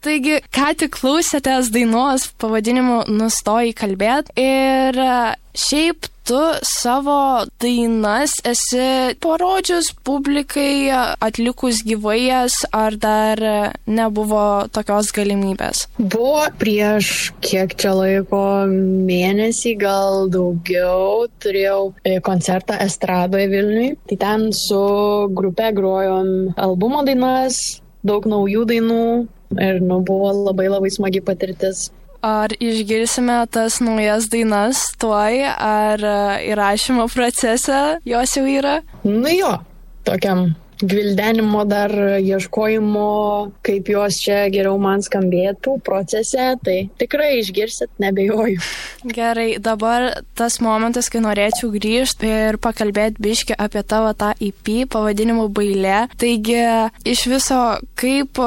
Taigi, ką tik klausėtės dainos pavadinimu Nustoji kalbėt ir šiaip tu savo dainas esi parodžius publikai, atlikus gyvai, ar dar nebuvo tokios galimybės? Buvo prieš kiek čia laiko, mėnesį, gal daugiau, turėjau koncertą Estradoje Vilniui. Tai ten su grupe grojom albumo dainas, daug naujų dainų ir buvo labai smagi patirtis. Ar išgirsime tas naujas dainas tuoj, ar įrašymo procese jos jau yra? Jo, tokiam gvildenimo dar ieškojimo, kaip jos čia geriau man skambėtų procese, tai tikrai išgirsit, nebejoju. Gerai, dabar tas momentas, kai norėčiau grįžti ir pakalbėti biškį apie tavo tą EP pavadinimu Bailė. Taigi, iš viso, kaip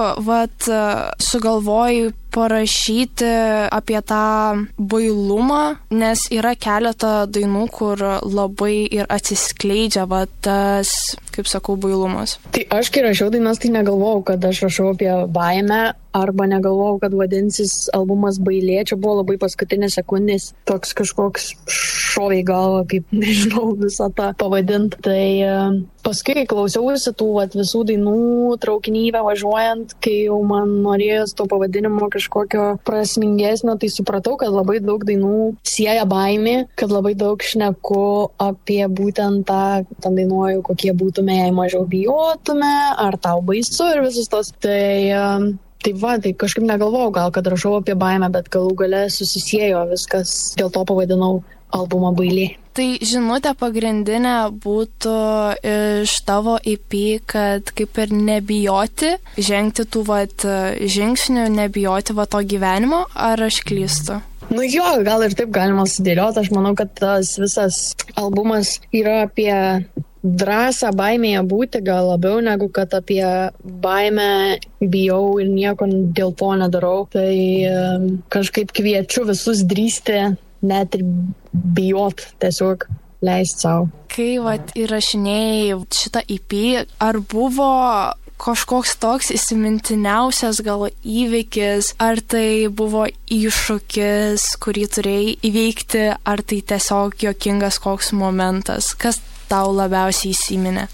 sugalvojai parašyti apie tą bailumą, nes yra keletą dainų, kur labai ir atsiskleidžia tas, kaip sakau, bailumas. Tai aš, kai rašiau dainas, tai negalvojau, kad aš rašau apie baimę, arba negalvojau, kad vadinsis albumas Bailė. Čia buvo labai paskutinės sekundės, toks kažkoks šovė galva, kaip nežinau visą tą pavadinti. Tai paskui klausiausi tų visų dainų traukinyje važiuojant, kai jau man norėjos to pavadinimo kažkokio prasmingesnio, tai supratau, kad labai daug dainų sieja baimė, kad labai daug šneku apie būtent tą dainuoju, kokie būtume, jei mažiau bijotume, ar tau baisu ir visus tos. Tai kažkaip negalvojau gal, kad rašau apie baimę, bet galų gale susisiejo viskas, dėl to pavadinau albumą Bailė. Tai žinutė pagrindinė būtų iš tavo EP, kad kaip ir nebijoti, žengti tų žingsnių, nebijoti to gyvenimo, ar aš klystu? Jo, gal ir taip galima sudėlioti. Aš manau, kad tas visas albumas yra apie drąsą baimėje būti, gal labiau negu kad apie baimę bijau ir nieko dėl to nedarau. Tai kažkaip kviečiu visus drįsti, net ir bijot, tiesiog leisti savo. Kai įrašinėjai šitą EP, ar buvo kažkoks toks įsimintiniausias gal įvykis, ar tai buvo iššūkis, kurį turėjai įveikti, ar tai tiesiog juokingas koks momentas? Kas tau labiausiai įsiminė?